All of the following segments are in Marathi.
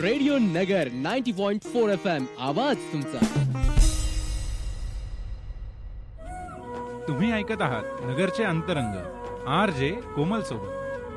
रेडिओ नगर 90.4 FM आवाज तुमचा. तुम्ही ऐकत आहात नगरचे अंतरंग RJ कोमल सोबत.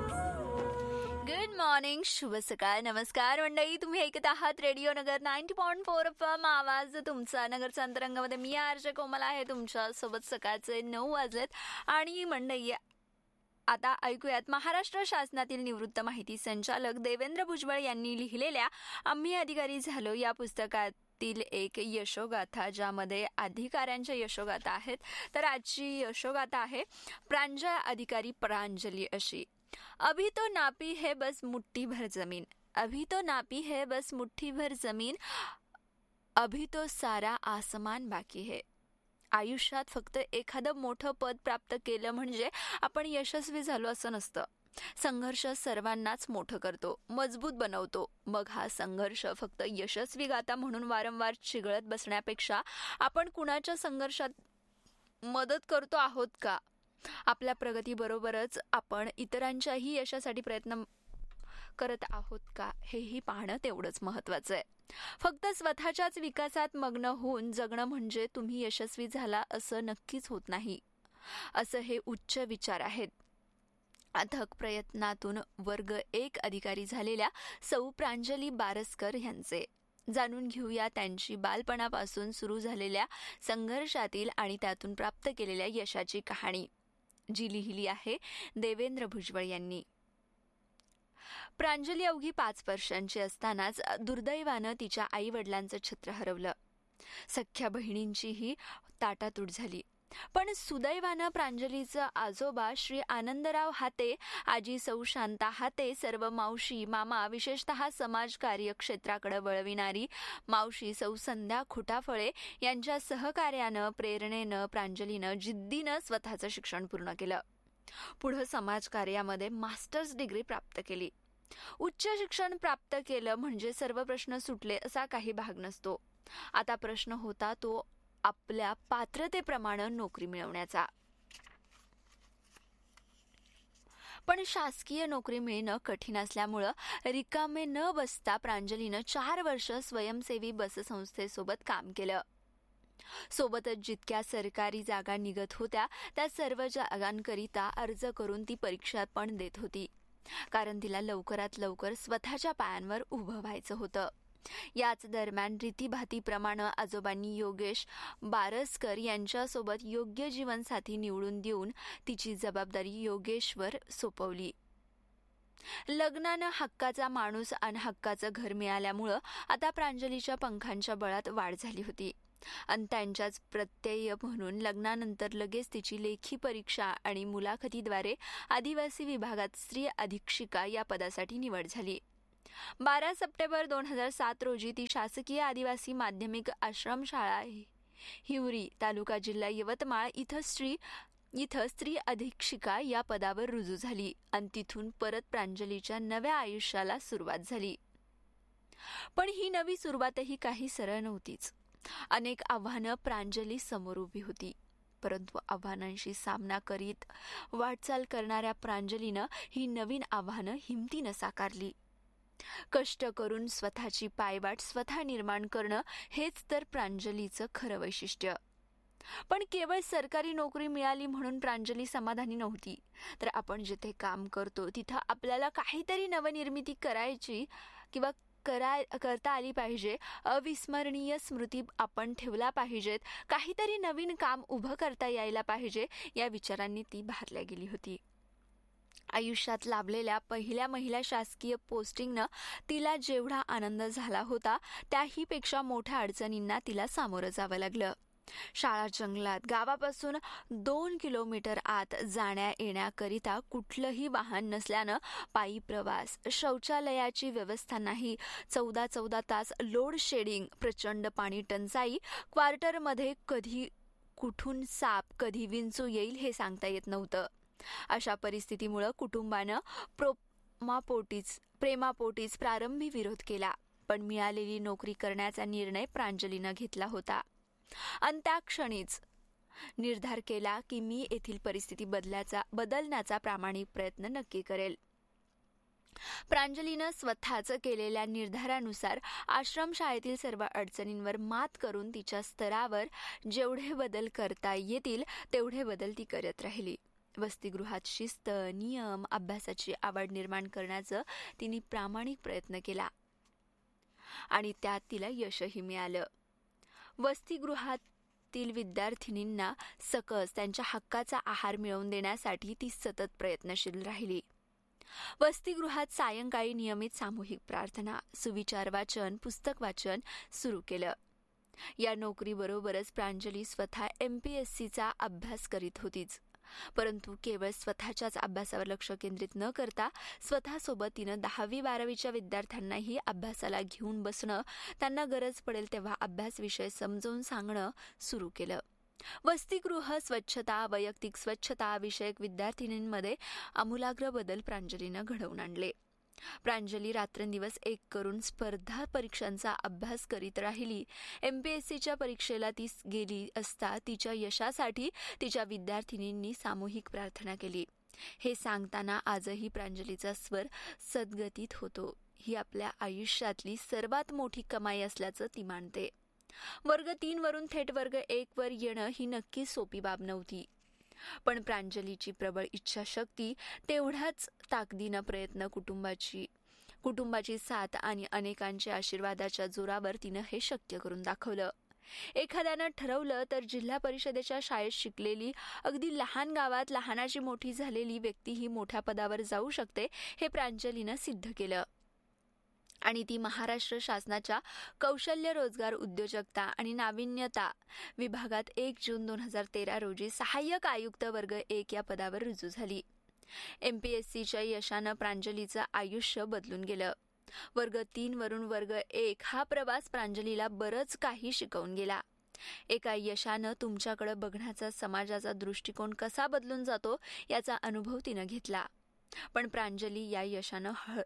गुड मॉर्निंग, शुभ सकाळ, नमस्कार मंडळी. तुम्ही ऐकत आहात रेडिओ नगर 90.4 FM आवाज तुमचा. नगरच्या अंतरंगामध्ये मी RJ कोमल आहे तुमच्या सोबत. सकाळचे 9 वाजलेत आणि मंडळी आता ऐकूयात महाराष्ट्र शासनातील निवृत्त माहिती संचालक देवेंद्र भुजबळ यांनी लिहिलेल्या आम्ही अधिकारी झालो या पुस्तकातील एक यशोगाथा, ज्यामध्ये अधिकाऱ्यांच्या यशोगाथा आहेत. तर आजची यशोगाथा आहे प्रांजळ अधिकारी प्रांजली अशी. अभी तो नापी है बस मुट्ठी भर जमीन, अभी तो नापी है बस मुट्ठी भर जमीन, अभी तो सारा आसमान बाकी है. आयुष्यात फक्त एखादं मोठं पद प्राप्त केलं म्हणजे आपण यशस्वी झालो असं नसतं. संघर्ष सर्वांनाच मोठं करतो, मजबूत बनवतो. मग हा संघर्ष फक्त यशस्वी गाथा म्हणून वारंवार चिघळत बसण्यापेक्षा आपण कुणाच्या संघर्षात मदत करतो आहोत का? आपल्या प्रगतीबरोबरच आपण इतरांच्याही यशासाठी प्रयत्न करत आहोत का, हेही पाहणं तेवढंच महत्त्वाचं आहे. फक्त स्वतःच्याच विकासात मग्न होऊन जगणं म्हणजे तुम्ही यशस्वी झाला असं नक्कीच होत नाही. असं हे उच्च विचार आहेत. अथक प्रयत्नातून वर्ग 1 अधिकारी झालेल्या सौ प्रांजली बारसकर यांचे. जाणून घेऊया त्यांची बालपणापासून सुरू झालेल्या संघर्षातील आणि त्यातून प्राप्त केलेल्या यशाची कहाणी, जी लिहिली आहे देवेंद्र भुजबळ यांनी. प्रांजली अवघी 5 वर्षांची असतानाच दुर्दैवानं तिच्या आई वडिलांचं छत्र हरवलं. सख्ख्या बहिणींचीही ताटातूट झाली. पण सुदैवानं प्रांजलीचं आजोबा श्री आनंदराव हाते, आजी सौ शांता हाते, सर्व मावशी मामा, विशेषतः समाजकार्य क्षेत्राकडे वळविणारी मावशी सौ संध्या खुटाफळे यांच्या सहकार्यानं, प्रेरणेनं प्रांजलीनं जिद्दीनं स्वतःचं शिक्षण पूर्ण केलं. पुढं समाजकार्यामध्ये मास्टर्स डिग्री प्राप्त केली. उच्च शिक्षण प्राप्त केलं म्हणजे सर्व प्रश्न सुटले असा काही भाग नसतो. आता प्रश्न होता तो आपल्या पात्रतेप्रमाणे नोकरी मिळवण्याचा. पण शासकीय नोकरी मिळणं कठीण असल्यामुळं रिकामे न बसता प्रांजलीनं 4 वर्ष स्वयंसेवी बससंस्थेसोबत काम केलं. सोबतच जितक्या सरकारी जागा निघत होत्या त्या सर्व जागांकरिता अर्ज करून ती परीक्षा पण देत होती, कारण तिला लवकरात लवकर स्वतःच्या पायांवर उभं व्हायचं होतं. याच दरम्यान रीतीभातीप्रमाणे आजोबांनी योगेश बारसकर यांच्यासोबत योग्य जीवनसाथी निवडून देऊन तिची जबाबदारी योगेशवर सोपवली. लग्नानं हक्काचा माणूस आणि हक्काचं घर मिळाल्यामुळं आता प्रांजलीच्या पंखांच्या बळात वाढ झाली होती. आणि त्यांच्याच प्रत्यय म्हणून लग्नानंतर लगेच तिची लेखी परीक्षा आणि मुलाखतीद्वारे आदिवासी विभागात स्त्री अधीक्षिका या पदासाठी निवड झाली. 12 सप्टेंबर 2007 रोजी ती शासकीय आदिवासी माध्यमिक आश्रमशाळा हिवरी, तालुका जिल्हा यवतमाळ इथं स्त्री अधीक्षिका या पदावर रुजू झाली आणि तिथून परत प्रांजलीच्या नव्या आयुष्याला सुरुवात झाली. पण ही नवी सुरुवातही काही सरळ नव्हतीच. अनेक आव्हानं प्रांजली समोर उभी होती. परंतु आव्हानांशी सामना करीत वाटचाल करणाऱ्या प्रांजलीनं ही नवीन आव्हानं हिमतीनं साकारली. कष्ट करून स्वतःची पायवाट स्वतः निर्माण करणं हेच तर प्रांजलीचं खरं वैशिष्ट्य. पण केवळ सरकारी नोकरी मिळाली म्हणून प्रांजली समाधानी नव्हती. तर आपण जिथे काम करतो तिथं आपल्याला काहीतरी नवनिर्मिती करायची किंवा करता आली पाहिजे. अविस्मरणीय स्मृती आपण ठेवला पाहिजेत. काहीतरी नवीन काम उभं करता यायला पाहिजे, या विचारांनी ती भारल्या गेली होती. आयुष्यात लाभलेल्या पहिल्या महिला शासकीय पोस्टिंगनं तिला जेवढा आनंद झाला होता त्याहीपेक्षा मोठ्या अडचणींना तिला सामोरं जावं लागलं. शाळा जंगलात, गावापासून 2 किलोमीटर आत जाण्या येण्याकरिता कुठलंही वाहन नसल्यानं पायी प्रवास, शौचालयाची व्यवस्था नाही, 14 तास लोड शेडिंग, प्रचंड पाणी टंचाई, क्वार्टरमध्ये कधी कुठून साप कधी विंचू येईल हे सांगता येत नव्हतं. अशा परिस्थितीमुळे कुटुंबानं प्रेमापोटीच प्रारंभी विरोध केला. पण मिळालेली नोकरी करण्याचा निर्णय प्रांजलीनं घेतला होता आणि त्या क्षणीच निर्धार केला की मी येथील परिस्थिती बदलण्याचा प्रामाणिक प्रयत्न नक्की करेल. प्रांजलीनं स्वतःच केलेल्या निर्धारानुसार आश्रमशाळेतील सर्व अडचणींवर मात करून तिच्या स्तरावर जेवढे बदल करता येतील तेवढे बदल ती करत राहिली. वसतिगृहात शिस्त, नियम, अभ्यासाची आवड निर्माण करण्याचा तिने प्रामाणिक प्रयत्न केला आणि त्यात तिला यशही मिळालं. वसतिगृहातील विद्यार्थिनींना सकस त्यांच्या हक्काचा आहार मिळवून देण्यासाठी ती सतत प्रयत्नशील राहिली. वसतिगृहात सायंकाळी नियमित सामूहिक प्रार्थना, सुविचार वाचन, पुस्तक वाचन सुरू केलं. या नोकरीबरोबरच प्रांजली स्वतः MPSCचा अभ्यास करीत होतीच, परंतु केवळ स्वतःच्याच अभ्यासावर लक्ष केंद्रित न करता स्वतःसोबत तिनं 10वी-12वीच्या विद्यार्थ्यांनाही अभ्यासाला घेऊन बसणं, त्यांना गरज पडेल तेव्हा अभ्यास विषय समजावून सांगणं सुरू केलं. वसतिगृह स्वच्छता, वैयक्तिक स्वच्छता विषयक विद्यार्थिनींमध्ये आमूलाग्र बदल प्रांजलीनं घडवून आणले. प्रांजली रात्रंदिवस एक करून स्पर्धा परीक्षांचा अभ्यास करीत राहिली. MPSCच्या परीक्षेला ती गेली असता तिच्या यशासाठी तिच्या विद्यार्थिनींनी सामूहिक प्रार्थना केली. हे सांगताना आजही प्रांजलीचा स्वर सद्गतीत होतो. ही आपल्या आयुष्यातली सर्वात मोठी कमाई असल्याचं ती मानते. वर्ग 3 वरून थेट वर्ग 1 वर येणं ही नक्की सोपी बाब नव्हती, पण प्रांजलीची प्रबळ इच्छाशक्ती, तेवढ्याच ताकदीनं प्रयत्न, कुटुंबाची साथ आणि अनेकांच्या आशीर्वादाच्या जोरावर तिनं हे शक्य करून दाखवलं. एखाद्यानं ठरवलं तर जिल्हा परिषदेच्या शाळेत शिकलेली, अगदी लहान गावात लहानाची मोठी झालेली व्यक्ती ही मोठ्या पदावर जाऊ शकते, हे प्रांजलीनं सिद्ध केलं. आणि ती महाराष्ट्र शासनाच्या कौशल्य रोजगार उद्योजकता आणि नाविन्यता विभागात 1 जून 2013 रोजी सहाय्यक आयुक्त वर्ग 1 या पदावर रुजू झाली. MPSCच्या यशानं प्रांजलीचं आयुष्य बदलून गेलं. वर्ग 3 वरून वर्ग 1 हा प्रवास प्रांजलीला बरंच काही शिकवून गेला. एका यशानं तुमच्याकडे बघण्याचा समाजाचा दृष्टिकोन कसा बदलून जातो याचा अनुभव तिनं घेतला. पण प्रांजली या यशानं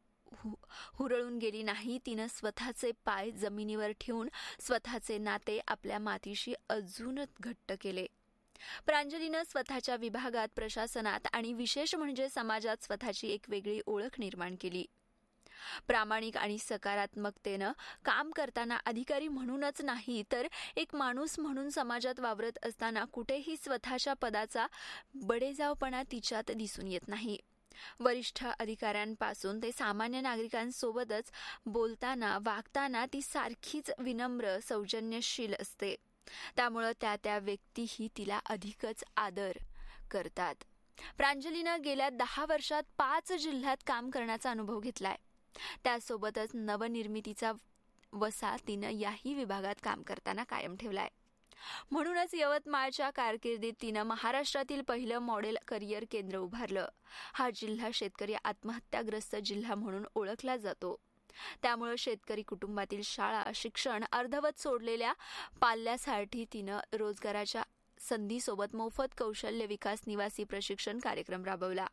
हुरळून गेली नाही. तिनं स्वतःचे पाय जमिनीवर ठेवून स्वतःचे नाते आपल्या मातीशी अजूनच घट्ट केले. प्रांजलीनं स्वतःच्या विभागात, प्रशासनात आणि विशेष म्हणजे समाजात स्वतःची एक वेगळी ओळख निर्माण केली. प्रामाणिक आणि सकारात्मकतेनं काम करताना अधिकारी म्हणूनच नाही तर एक माणूस म्हणून समाजात वावरत असताना कुठेही स्वतःच्या पदाचा बडेजावपणा तिच्यात दिसून येत नाही. वरिष्ठ अधिकाऱ्यांपासून ते सामान्य नागरिकांसोबतच बोलताना, वागताना ती सारखीच विनम्र, सौजन्यशील असते. त्यामुळं त्या व्यक्तीही तिला अधिकच आदर करतात. प्रांजलीनं गेल्या 10 वर्षात 5 जिल्ह्यात काम करण्याचा अनुभव घेतलाय. त्यासोबतच नवनिर्मितीचा वसा तिनं याही विभागात काम करताना कायम ठेवलाय. म्हणूनच यवतमाळच्या कारकिर्दीत तिनं महाराष्ट्रातील पहिलं मॉडेल करिअर केंद्र उभारलं. हा जिल्हा शेतकरी आत्महत्याग्रस्त जिल्हा म्हणून ओळखला जातो. त्यामुळे शेतकरी कुटुंबातील शाळा, शिक्षण अर्धवट सोडलेल्या पाल्यासाठी तिनं रोजगाराच्या संधीसोबत मोफत कौशल्य विकास निवासी प्रशिक्षण कार्यक्रम राबवला.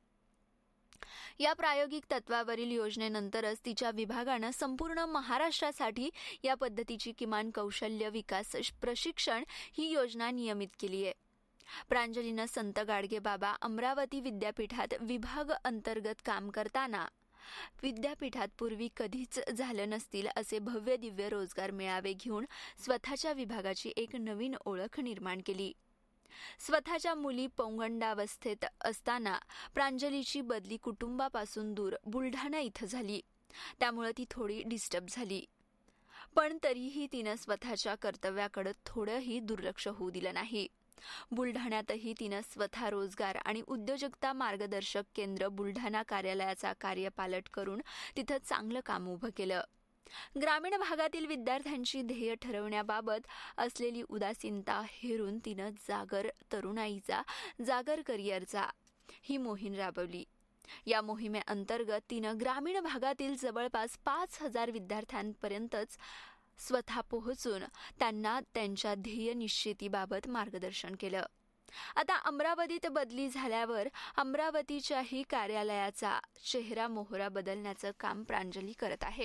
या प्रायोगिक तत्वावरील योजनेनंतरच तिच्या विभागानं संपूर्ण महाराष्ट्रासाठी या पद्धतीची किमान कौशल्य विकास प्रशिक्षण ही योजना नियमित केली आहे. प्रांजलीनं संत गाडगेबाबा अमरावती विद्यापीठात विभाग अंतर्गत काम करताना विद्यापीठात पूर्वी कधीच झालं नसतील असे भव्य दिव्य रोजगार मेळावे घेऊन स्वतःच्या विभागाची एक नवीन ओळख निर्माण केली. स्वतःच्या मुली पौगंडावस्थेत असताना प्रांजलीची बदली कुटुंबापासून दूर बुलढाणा इथं झाली. त्यामुळे ती थोडी डिस्टर्ब झाली, पण तरीही तिनं स्वतःच्या कर्तव्याकडे थोडंही दुर्लक्ष होऊ दिलं नाही. बुलढाण्यातही तिनं स्वतः रोजगार आणि उद्योजकता मार्गदर्शक केंद्र बुलढाणा कार्यालयाचा कार्यपालट करून तिथं चांगलं काम उभं केलं. ग्रामीण भागातील विद्यार्थ्यांची ध्येय ठरवण्याबाबत असलेली उदासीनता हेरून तिनं जागर तरुणाईचा, जागर करिअरचा ही मोहीम राबवली. या मोहिमेअंतर्गत तिनं ग्रामीण भागातील जवळपास 5,000 विद्यार्थ्यांपर्यंतच स्वतः पोहोचून त्यांना त्यांच्या ध्येय निश्चितीबाबत मार्गदर्शन केलं. आता अमरावतीत बदली झाल्यावर अमरावतीच्याही कार्यालयाचा चेहरा मोहरा बदलण्याचं काम प्रांजली करत आहे.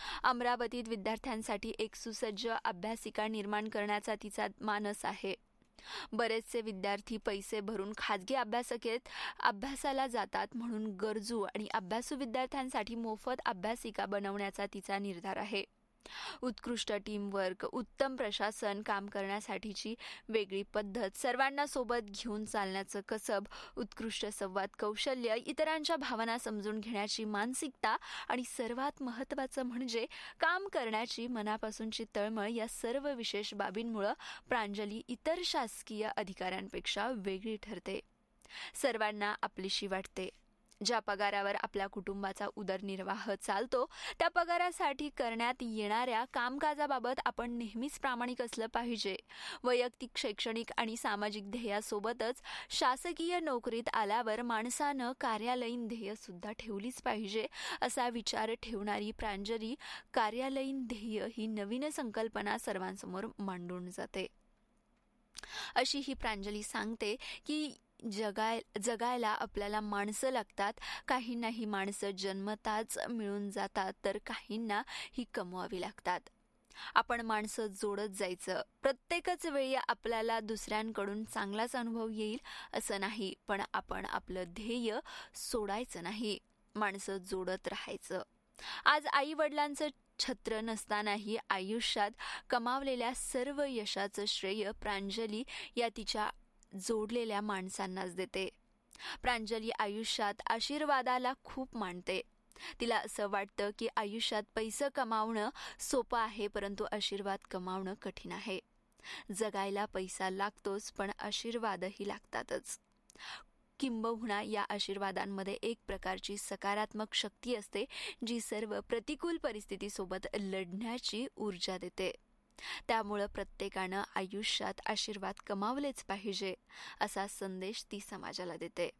अमरावतीत विद्यार्थ्यांसाठी एक सुसज्ज अभ्यासिका निर्माण करण्याचा तिचा मानस आहे. बरेचसे विद्यार्थी पैसे भरून खाजगी अभ्यासकेत अभ्यासाला जातात, म्हणून गरजू आणि अभ्यासू विद्यार्थ्यांसाठी मोफत अभ्यासिका बनवण्याचा तिचा निर्धार आहे. उत्कृष्ट टीमवर्क, उत्तम प्रशासन, काम करण्यासाठीची वेगळी पद्धत, सर्वांना सोबत घेऊन चालण्याचं कसब, उत्कृष्ट संवाद कौशल्य, इतरांच्या भावना समजून घेण्याची मानसिकता आणि सर्वात महत्त्वाचं म्हणजे काम करण्याची मनापासूनची तळमळ, या सर्व विशेष बाबींमुळे प्रांजली इतर शासकीय अधिकाऱ्यांपेक्षा वेगळी ठरते. सर्वांना आपलीशी वाटते. ज्या पगारावर आपल्या कुटुंबाचा उदरनिर्वाह चालतो त्या पगारासाठी करण्यात येणाऱ्या कामकाजाबाबत आपण नेहमीच प्रामाणिक असलं पाहिजे. वैयक्तिक, शैक्षणिक आणि सामाजिक ध्येयासोबतच शासकीय नोकरीत आल्यावर माणसानं कार्यालयीन ध्येय सुद्धा ठेवलीच पाहिजे, असा विचार ठेवणारी प्रांजली कार्यालयीन ध्येय ही नवीन संकल्पना सर्वांसमोर मांडून जाते. अशी ही प्रांजली सांगते की जगायला आपल्याला माणसं लागतात. काहींना ही माणसं जन्मताच मिळून जातात, तर काहींना ही कमवावी लागतात. आपण माणसं जोडत जायचं. प्रत्येकच वेळी आपल्याला दुसऱ्यांकडून चांगलाच अनुभव येईल असं नाही, पण आपण आपलं ध्येय सोडायचं नाही, माणसं जोडत राहायचं. आज आई वडिलांचं छत्र नसतानाही आयुष्यात कमावलेल्या सर्व यशाचं श्रेय प्रांजली या तिच्या जोडलेल्या माणसांनाच देते. प्रांजली आयुष्यात आशीर्वादाला खूप मानते. तिला असं वाटतं की आयुष्यात पैसे कमावणं सोपं आहे, परंतु आशीर्वाद कमावणं कठीण आहे. जगायला पैसा लागतोच, पण आशीर्वादही लागतातच. किंबहुना या आशीर्वादांमध्ये एक प्रकारची सकारात्मक शक्ती असते, जी सर्व प्रतिकूल परिस्थितीसोबत लढण्याची ऊर्जा देते. त्यामुळं प्रत्येकानं आयुष्यात आशीर्वाद कमावलेच पाहिजे, असा संदेश ती समाजाला देते.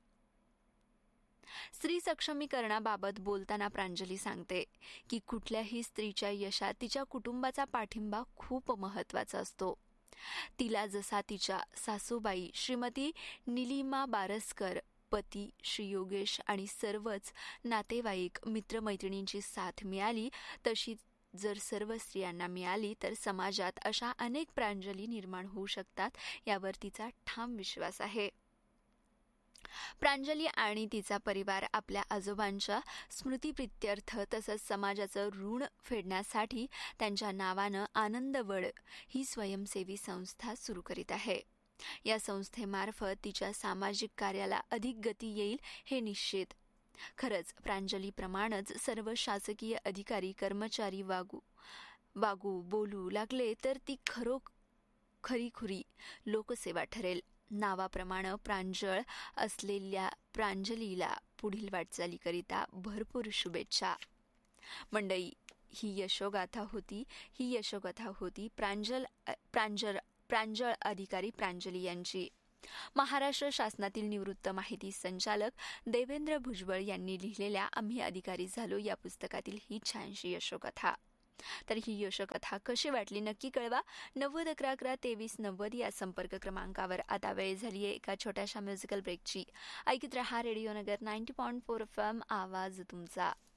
स्त्री सक्षमीकरणाबाबत बोलताना प्रांजली सांगते की कुठल्याही स्त्रीच्या यशात तिच्या कुटुंबाचा पाठिंबा खूप महत्त्वाचा असतो. तिला जसा तिच्या सासूबाई श्रीमती निलिमा बारसकर, पती श्री योगेश आणि सर्वच नातेवाईक मित्रमैत्रिणींची साथ मिळाली, तशी जर सर्व स्त्रियांना मिळाली तर समाजात अशा अनेक प्रांजली निर्माण होऊ शकतात, यावर तिचा ठाम विश्वास आहे. प्रांजली आणि तिचा परिवार आपल्या आजोबांच्या स्मृतिप्रित्यर्थ तसंच समाजाचं ऋण फेडण्यासाठी त्यांच्या नावानं आनंदवड ही स्वयंसेवी संस्था सुरू करीत आहे. या संस्थेमार्फत तिच्या सामाजिक कार्याला अधिक गती येईल हे निश्चित. खरंच प्रांजलीप्रमाणेच सर्व शासकीय अधिकारी कर्मचारी वागू बोलू लागले तर ती खरीखुरी लोकसेवा ठरेल. नावाप्रमाणे प्रांजळ असलेल्या प्रांजलीला पुढील वाटचालीकरिता भरपूर शुभेच्छा. मंडळी, ही यशोगाथा होती प्रांजळ अधिकारी प्रांजली यांची. महाराष्ट्र शासनातील निवृत्त माहिती संचालक देवेंद्र भुजबळ यांनी लिहिलेल्या आम्ही अधिकारी झालो या पुस्तकातील ही छानशी यशोकथा. तर ही यशोकथा कशी वाटली नक्की कळवा. 90112390 या संपर्क क्रमांकावर. आता वेळ झाली आहे एका छोट्याशा म्युझिकल ब्रेकची. ऐकत रहा रेडिओ नगर 90.4 FM, आवाज तुमचा.